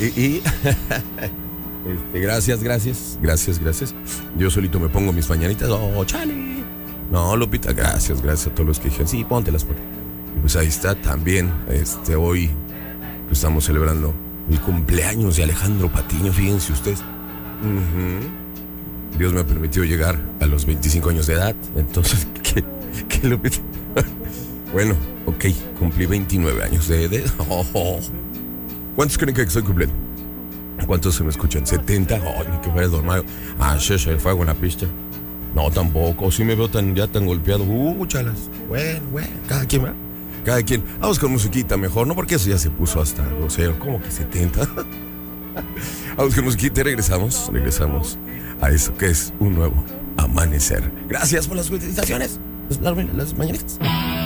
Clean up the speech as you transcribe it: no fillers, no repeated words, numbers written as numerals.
Y gracias. Yo solito me pongo mis mañanitas. Oh, chale. No, Lupita, gracias a todos los que dijeron, sí, póntelas. Y pues ahí está también, hoy pues estamos celebrando el cumpleaños de Alejandro Patiño, fíjense ustedes. Dios me ha permitido llegar a los 25 años de edad, entonces, ¿qué Lupita? Bueno, ok, cumplí 29 años de edad. ¿Cuántos creen que estoy cumpliendo? ¿Cuántos se me escuchan? ¿70? Ay, ni que fuera Don Mario. El fuego en la pista. No, tampoco. Sí me veo tan golpeado. Chalas. Bueno, cada quien va. Cada quien. Vamos con musiquita mejor, ¿no? Porque eso ya se puso hasta grosero. ¿Cómo que 70? Vamos con musiquita y regresamos a eso que es un nuevo amanecer. Gracias por las felicitaciones. Las mañanitas.